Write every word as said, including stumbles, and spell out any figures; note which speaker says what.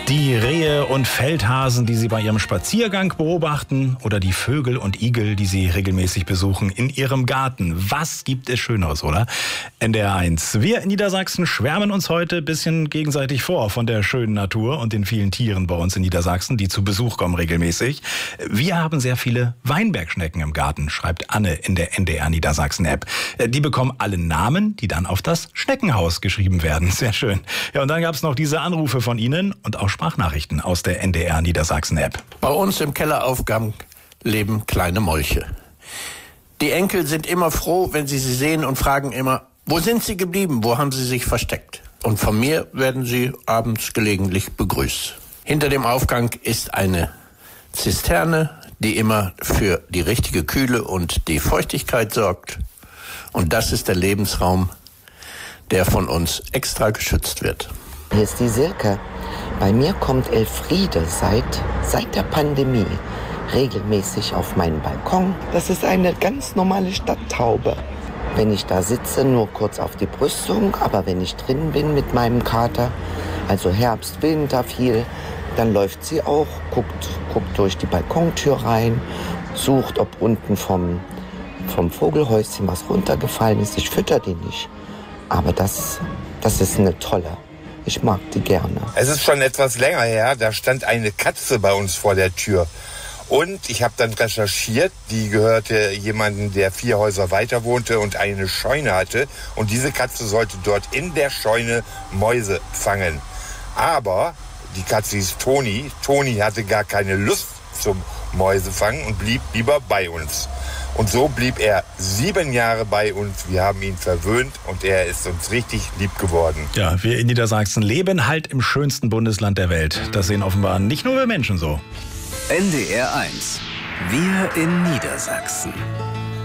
Speaker 1: Die Rehe und Feldhasen, die Sie bei Ihrem Spaziergang beobachten, oder die Vögel und Igel, die Sie regelmäßig besuchen in Ihrem Garten. Was gibt es Schöneres, oder? N D R eins. Wir in Niedersachsen schwärmen uns heute ein bisschen gegenseitig vor von der schönen Natur und den vielen Tieren bei uns in Niedersachsen, die zu Besuch kommen regelmäßig. Wir haben sehr viele Weinbergschnecken im Garten, schreibt Anne in der N D R Niedersachsen-App. Die bekommen alle Namen, die dann auf das Schneckenhaus geschrieben werden. Sehr schön. Ja, und dann gab es noch diese Anrufe von Ihnen und auch Sprachnachrichten aus der N D R Niedersachsen-App.
Speaker 2: Bei uns im Kelleraufgang leben kleine Molche. Die Enkel sind immer froh, wenn sie sie sehen und fragen immer, wo sind sie geblieben, wo haben sie sich versteckt? Und von mir werden sie abends gelegentlich begrüßt. Hinter dem Aufgang ist eine Zisterne, die immer für die richtige Kühle und die Feuchtigkeit sorgt. Und das ist der Lebensraum, der von uns extra geschützt wird.
Speaker 3: Hier ist die Silke. Bei mir kommt Elfriede seit, seit der Pandemie regelmäßig auf meinen Balkon. Das ist eine ganz normale Stadttaube. Wenn ich da sitze, nur kurz auf die Brüstung, aber wenn ich drin bin mit meinem Kater, also Herbst, Winter viel, dann läuft sie auch, guckt, guckt durch die Balkontür rein, sucht, ob unten vom, vom Vogelhäuschen was runtergefallen ist. Ich fütter die nicht, aber das, das ist eine tolle. Ich mag die gerne.
Speaker 4: Es ist schon etwas länger her, da stand eine Katze bei uns vor der Tür. Und ich habe dann recherchiert, die gehörte jemandem, der vier Häuser weiter wohnte und eine Scheune hatte. Und diese Katze sollte dort in der Scheune Mäuse fangen. Aber die Katze hieß Toni. Toni hatte gar keine Lust zum Mäusefangen und blieb lieber bei uns. Und so blieb er sieben Jahre bei uns. Wir haben ihn verwöhnt und er ist uns richtig lieb geworden.
Speaker 1: Ja, wir in Niedersachsen leben halt im schönsten Bundesland der Welt. Das sehen offenbar nicht nur wir Menschen so.
Speaker 5: N D R eins. Wir in Niedersachsen.